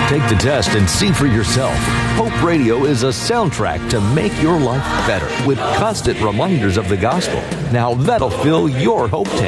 Take the test and see for yourself. Hope Radio is a soundtrack to make your life better with constant reminders of the gospel. Now that'll fill your hope tank.